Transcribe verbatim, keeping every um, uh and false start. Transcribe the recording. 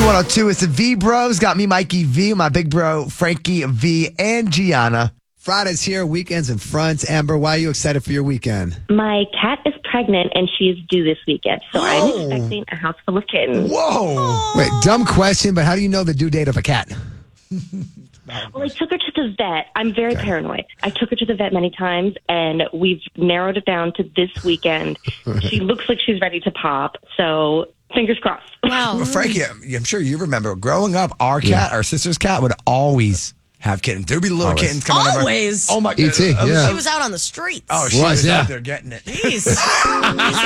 Q one oh two, it's the V Bros. Got me, Mikey V, my big bro, Frankie V, and Gianna. Friday's here, weekends in front. Amber, why are you excited for your weekend? My cat is pregnant and she's due this weekend, so Whoa. I'm expecting a house full of kittens. Whoa. Wait, dumb question, but how do you know the due date of a cat? Well, I took her to the vet. I'm very paranoid. I took her to the vet many times, and we've narrowed it down to this weekend. She looks like she's ready to pop, so fingers crossed. Wow. Well, Frankie, I'm sure you remember growing up, our cat, our sister's cat, would always have kittens. There'd be little Always. kittens coming over. Always. Oh, my E T, God. yeah. She was out on the streets. Oh, she Was, was yeah. out there getting it. Jeez.